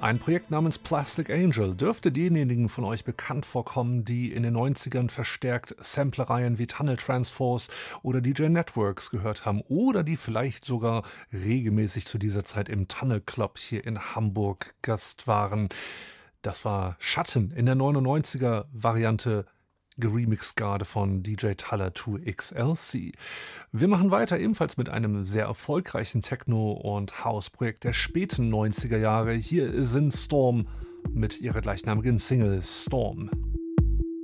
Ein Projekt namens Plastic Angel dürfte denjenigen von euch bekannt vorkommen, die in den 90ern verstärkt Samplereien wie Tunnel Transforce oder DJ Networks gehört haben oder die vielleicht sogar regelmäßig zu dieser Zeit im Tunnel Club hier in Hamburg Gast waren. Das war Schatten in der 99er Variante, geremixed gerade von DJ Tyler 2XLC. Wir machen weiter ebenfalls mit einem sehr erfolgreichen Techno- und House-Projekt der späten 90er Jahre. Hier sind Storm mit ihrer gleichnamigen Single Storm.